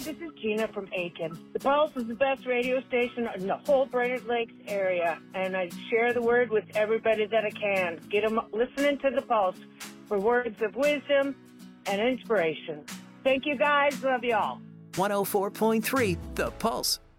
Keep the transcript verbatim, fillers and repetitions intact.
this is Gina from Aiken. The Pulse is the best radio station in the whole Brainerd Lakes area, and I share the word with everybody that I can. Get them listening to the Pulse for words of wisdom and inspiration. Thank you, guys. Love you all. one oh four point three The Pulse.